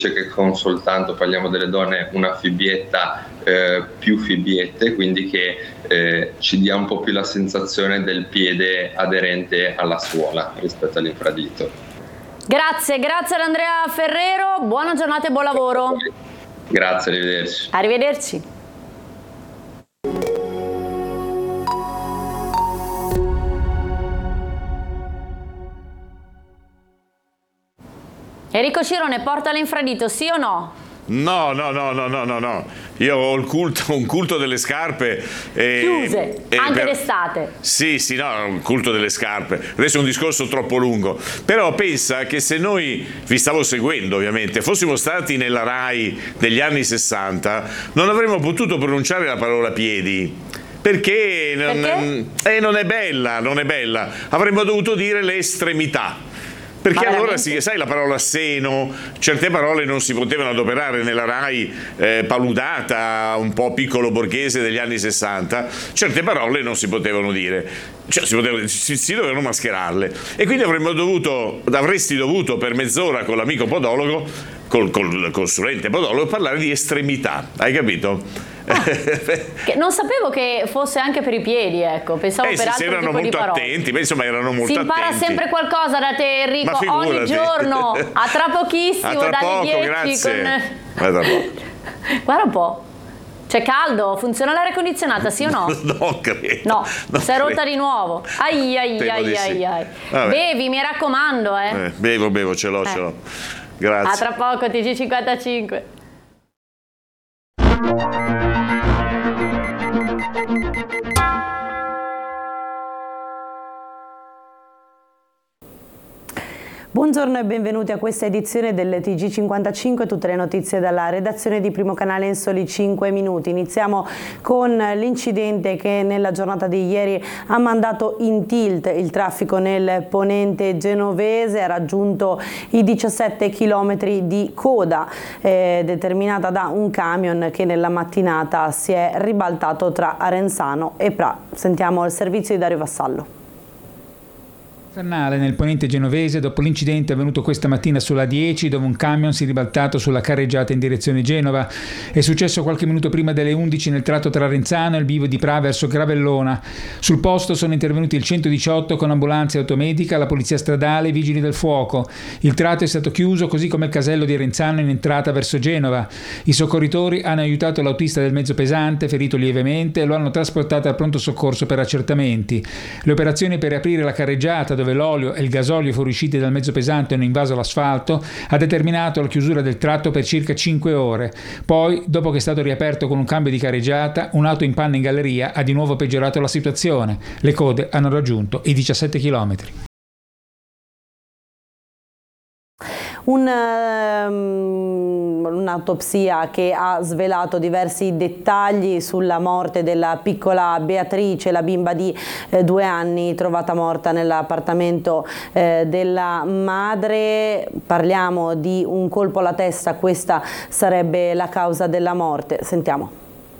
che con soltanto, parliamo delle donne, una fibbietta più fibbiette, quindi che ci dia un po' più la sensazione del piede aderente alla suola rispetto all'infradito. Grazie ad Andrea Ferrero, buona giornata e buon lavoro. Grazie, arrivederci. Arrivederci. Enrico Cirone, porta l'infradito, sì o no? No. Io ho un culto delle scarpe. Chiuse, anche d'estate. Sì, no, un culto delle scarpe. Adesso è un discorso troppo lungo. Però pensa che se noi, vi stavo seguendo ovviamente, fossimo stati nella RAI degli anni 60, non avremmo potuto pronunciare la parola piedi. Perché? Non è bella. Avremmo dovuto dire le estremità. Perché allora sai la parola seno, certe parole non si potevano adoperare nella RAI paludata, un po' piccolo borghese degli anni 60, certe parole non si potevano dire, cioè si dovevano mascherarle, e quindi avresti dovuto per mezz'ora con l'amico podologo, col consulente podologo, parlare di estremità, hai capito? Non sapevo che fosse anche per i piedi, ecco, pensavo per altri erano tipo molto di parole. attenti, insomma erano molto attenti. Si impara sempre qualcosa da te, Enrico, ogni giorno, a tra pochissimo, dalle 10 grazie. Guarda un po'. C'è caldo? Funziona l'aria condizionata, sì o no? No, credo. No, si è rotta di nuovo. Ai. Bevi, mi raccomando, Bevo, ce l'ho. Grazie. A tra poco, TG55. Buongiorno e benvenuti a questa edizione del TG55, tutte le notizie dalla redazione di Primo Canale in soli 5 minuti. Iniziamo con l'incidente che nella giornata di ieri ha mandato in tilt il traffico nel ponente genovese, ha raggiunto i 17 km di coda determinata da un camion che nella mattinata si è ribaltato tra Arenzano e Pra. Sentiamo il servizio di Dario Vassallo. Infernale nel ponente genovese dopo l'incidente avvenuto questa mattina sulla 10, dove un camion si è ribaltato sulla carreggiata in direzione Genova. È successo qualche minuto prima delle 11 nel tratto tra Arenzano e il bivio di Pra verso Gravellona. Sul posto sono intervenuti il 118 con ambulanza e automedica, la polizia stradale e i vigili del fuoco. Il tratto è stato chiuso, così come il casello di Arenzano in entrata verso Genova. I soccorritori hanno aiutato l'autista del mezzo pesante, ferito lievemente, e lo hanno trasportato al pronto soccorso per accertamenti. Le operazioni per riaprire la carreggiata, dove l'olio e il gasolio fuoriusciti dal mezzo pesante hanno invaso l'asfalto, ha determinato la chiusura del tratto per circa 5 ore. Poi, dopo che è stato riaperto con un cambio di carreggiata, un'auto in panne in galleria ha di nuovo peggiorato la situazione. Le code hanno raggiunto i 17 chilometri. Un'autopsia che ha svelato diversi dettagli sulla morte della piccola Beatrice, la bimba di 2 anni trovata morta nell'appartamento della madre. Parliamo di un colpo alla testa, questa sarebbe la causa della morte. Sentiamo.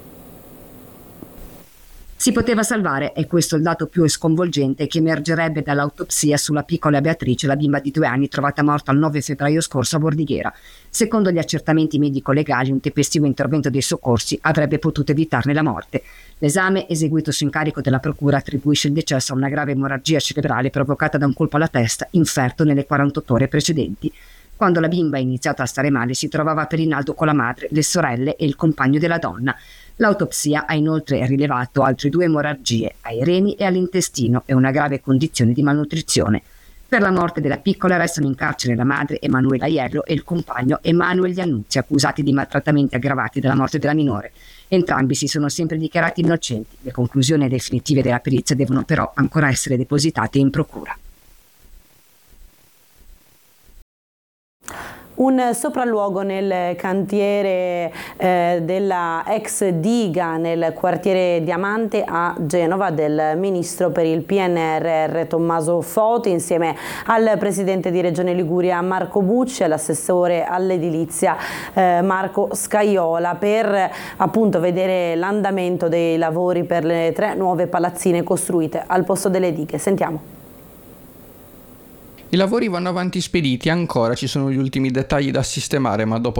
Si poteva salvare, e questo è il dato più sconvolgente che emergerebbe dall'autopsia sulla piccola Beatrice, la bimba di 2 anni trovata morta il 9 febbraio scorso a Bordighera. Secondo gli accertamenti medico-legali, un tempestivo intervento dei soccorsi avrebbe potuto evitarne la morte. L'esame eseguito su incarico della procura attribuisce il decesso a una grave emorragia cerebrale provocata da un colpo alla testa inferto nelle 48 ore precedenti. Quando la bimba ha iniziato a stare male si trovava a Perinaldo con la madre, le sorelle e il compagno della donna. L'autopsia ha inoltre rilevato altre 2 emorragie ai reni e all'intestino e una grave condizione di malnutrizione. Per la morte della piccola restano in carcere la madre Emanuela Iello e il compagno Emanuel Iannuzzi, accusati di maltrattamenti aggravati della morte della minore. Entrambi si sono sempre dichiarati innocenti. Le conclusioni definitive della perizia devono però ancora essere depositate in procura. Un sopralluogo nel cantiere della ex diga nel quartiere Diamante a Genova del ministro per il PNRR Tommaso Foti insieme al presidente di Regione Liguria Marco Bucci e all'assessore all'edilizia Marco Scaiola per appunto vedere l'andamento dei lavori per le 3 nuove palazzine costruite al posto delle dighe. Sentiamo. I lavori vanno avanti spediti, ancora ci sono gli ultimi dettagli da sistemare, ma dopo